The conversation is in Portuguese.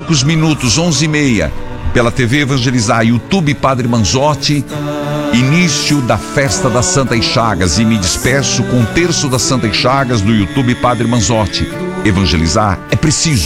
poucos minutos, 11h30, pela TV Evangelizar, YouTube Padre Manzotti, início da festa das Santas Chagas, e me despeço com o terço das Santas Chagas do YouTube Padre Manzotti. Evangelizar é preciso.